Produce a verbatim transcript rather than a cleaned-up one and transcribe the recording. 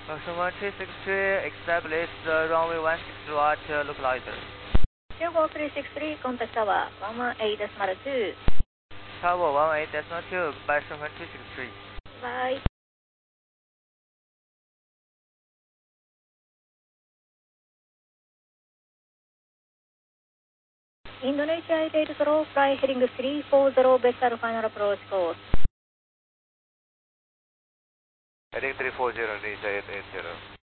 Ocean one three six three, establish the runway one six at uh, localizer. Hugo three six three, contact tower one one eight decimal two. Tower one one eight decimal two, by Ocean one two six three. Bye. Indonesia eight eight zero, fly heading three four zero, vessel final approach course. Heading three four zero, Indonesia eight eight zero.